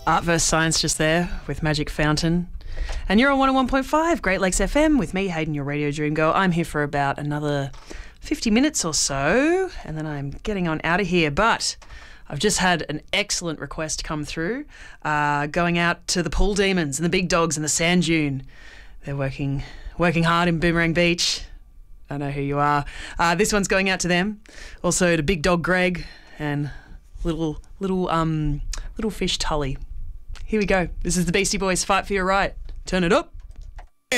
Art vs Science just there with Magic Fountain. And you're on 101.5 Great Lakes FM with me, Hayden, your radio dream girl. I'm here for about another 50 minutes or so, and then I'm getting on out of here. But I've just had an excellent request come through, going out to the Pool Demons and the Big Dogs and the Sand Dune. They're working hard in Boomerang Beach. I know who you are. This one's going out to them. Also to Big Dog Greg and little fish Tully. Here we go. This is the Beastie Boys, Fight for Your Right. Turn it up.